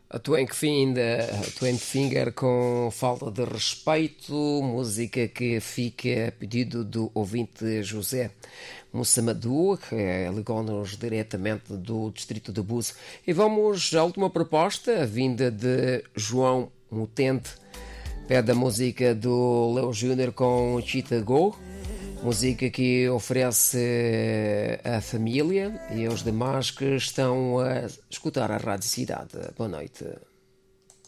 A Twenty Finger com falta de respeito, música que fica a pedido do ouvinte José Moçamadu, que ligou-nos diretamente do distrito de Buço. E vamos à última proposta, a vinda de João Mutente, pede a música do Leo Júnior com Chita Go, música que oferece à família e aos demais que estão a escutar a Rádio Cidade. Boa noite.